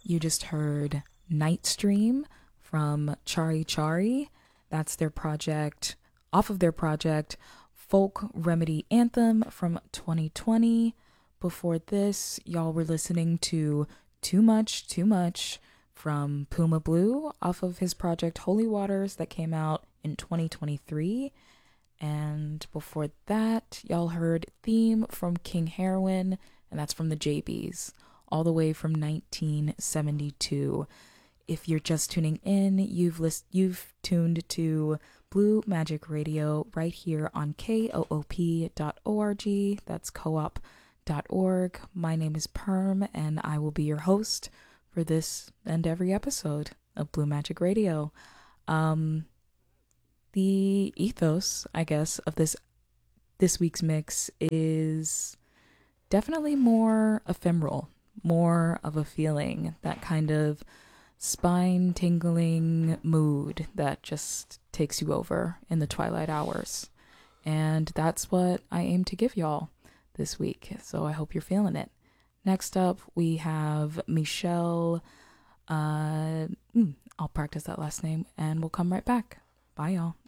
You just heard Night Stream from Chari Chari. That's their project, off of their project, Folk Remedy Anthem from 2020. Before this, y'all were listening to Too Much, Too Much from Puma Blue off of his project Holy Waters that came out in 2023. And before that, y'all heard Theme from King Heroin, and that's from the JBs, all the way from 1972. If you're just tuning in, you've tuned to Blue Magic Radio right here on koop.org. That's coop.org. My name is Perm, and I will be your host for this and every episode of Blue Magic Radio. The ethos, I guess, of this week's mix is definitely more ephemeral, more of a feeling, that kind of spine-tingling mood that just takes you over in the twilight hours. And that's what I aim to give y'all this week, so I hope you're feeling it. Next up, we have Michelle. I'll practice that last name, and we'll come right back. Bye, y'all.